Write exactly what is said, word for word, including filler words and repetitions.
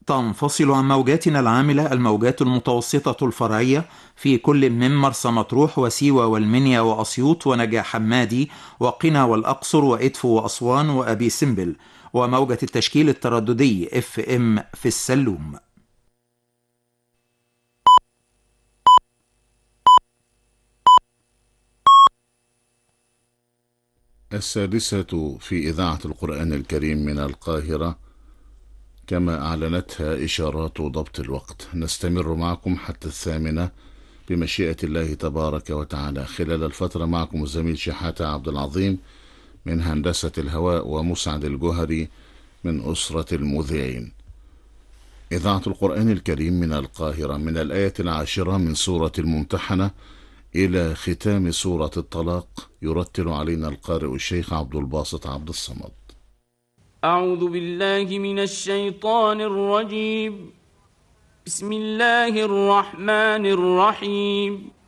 تنفصل عن موجاتنا العاملة الموجات المتوسطة الفرعية في كل من مرسى مطروح وسيوة والمنيا وأسيوط ونجع حمادي وقنا والأقصر وإدفو وأسوان وأبي سمبل، وموجة التشكيل الترددي اف ام في السلوم. السادسة في إذاعة القرآن الكريم من القاهرة، كما أعلنتها إشارات ضبط الوقت. نستمر معكم حتى الثامنة بمشيئة الله تبارك وتعالى. خلال الفترة معكم الزميل شحاتة عبد العظيم من هندسة الهواء، ومسعد الجهري من أسرة المذيعين. إذاعة القرآن الكريم من القاهرة، من الآية العاشرة من سورة الممتحنة إلى ختام سورة الطلاق، يرتل علينا القارئ الشيخ عبد الباسط عبد الصمد. أعوذ بالله من الشيطان الرجيم. بسم الله الرحمن الرحيم.